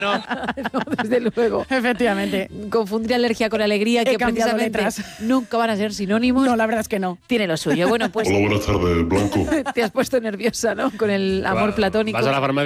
No, desde luego. Efectivamente. Confundir alergia con alegría, que precisamente nunca van a ser sinónimos. No, la verdad es que no. Tiene lo suyo. Bueno, pues... Hola, buenas tardes, Blanco. Te has puesto nerviosa, ¿no? Con el amor platónico. Vas a la farmacia